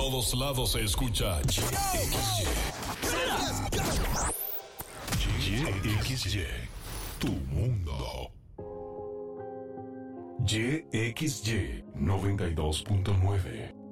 todos lados se escucha YXY, tu mundo. YXY 92.9.